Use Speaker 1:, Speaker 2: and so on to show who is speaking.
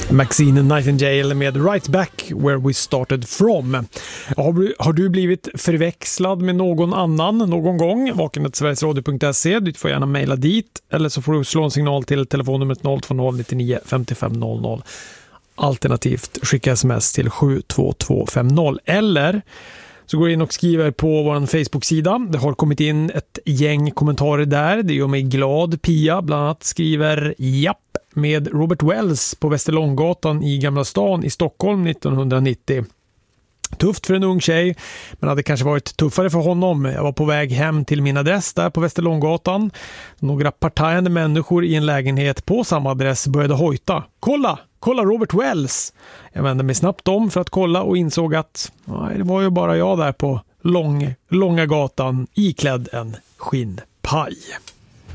Speaker 1: Maxine Nightingale med Right Back Where We Started From. Har du blivit förväxlad med någon annan någon gång? vaken@sverigesradio.se. Du får gärna mejla dit, eller så får du slå en signal till telefonnumret 020 99 55 00. Alternativt skicka sms till 72250, eller så går in och skriver på vår Facebook-sida. Det har kommit in ett gäng kommentarer där. Det gör mig glad. Pia bland annat skriver japp med Robert Wells på Västerlånggatan i Gamla stan i Stockholm 1990. Tufft för en ung tjej, men hade kanske varit tuffare för honom. Jag var på väg hem till min adress där på Västerlånggatan. Några partajande människor i en lägenhet på samma adress började hojta. Kolla Robert Wells! Jag vände mig snabbt om för att kolla och insåg att det var ju bara jag där på långa gatan iklädd en skinnpaj.